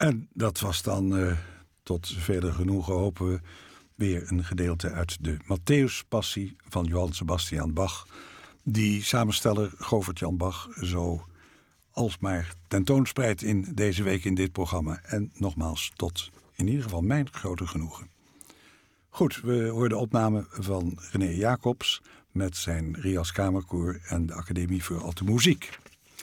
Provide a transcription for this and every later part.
En dat was dan, tot vele genoegen hopen we, weer een gedeelte uit de Matthäuspassie van Johann Sebastian Bach, die samensteller Govert-Jan Bach zo alsmaar tentoonspreidt in deze week in dit programma. En nogmaals, tot in ieder geval mijn grote genoegen. Goed, we hoorden opname van René Jacobs met zijn Rias Kamerkoor en de Academie voor Alte Muziek.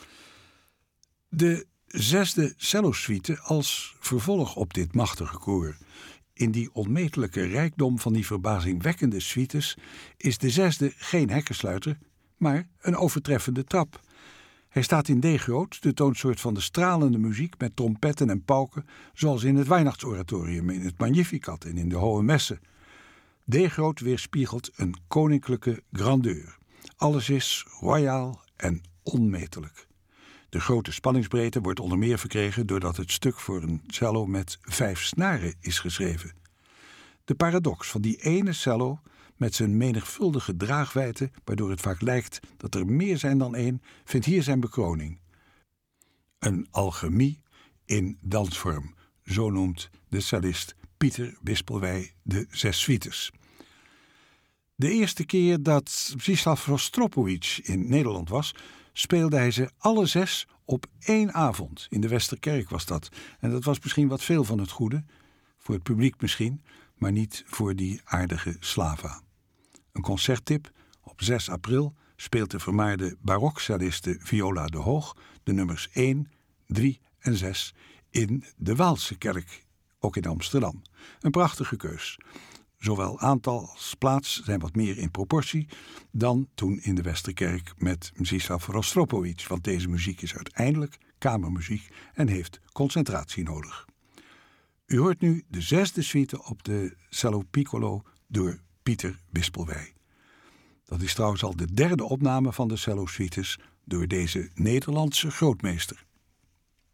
De 6e cellosuite als vervolg op dit machtige koor. In die onmetelijke rijkdom van die verbazingwekkende suites is de 6e geen hekkensluiter, maar een overtreffende trap. Hij staat in D-groot, de toonsoort van de stralende muziek met trompetten en pauken, zoals in het Weihnachtsoratorium, in het Magnificat en in de Hohe Messe. D-groot weerspiegelt een koninklijke grandeur. Alles is royaal en onmetelijk. De grote spanningsbreedte wordt onder meer verkregen doordat het stuk voor een cello met 5 snaren is geschreven. De paradox van die ene cello met zijn menigvuldige draagwijdte, waardoor het vaak lijkt dat er meer zijn dan één, vindt hier zijn bekroning. Een alchemie in dansvorm, zo noemt de cellist Pieter Wispelwey de 6 suites. De eerste keer dat Mstislav Rostropovich in Nederland was, speelde hij ze alle 6 op 1 avond. In de Westerkerk was dat. En dat was misschien wat veel van het goede, voor het publiek misschien, maar niet voor die aardige Slava. Een concerttip: op 6 april speelt de vermaarde barokcelliste Viola de Hoog de nummers 1, 3 en 6 in de Waalse kerk, ook in Amsterdam. Een prachtige keus. Zowel aantal als plaats zijn wat meer in proportie dan toen in de Westerkerk met Mstislav Rostropovich, want deze muziek is uiteindelijk kamermuziek en heeft concentratie nodig. U hoort nu de 6e suite op de cello piccolo door Pieter Wispelwey. Dat is trouwens al de 3e opname van de cello suites door deze Nederlandse grootmeester.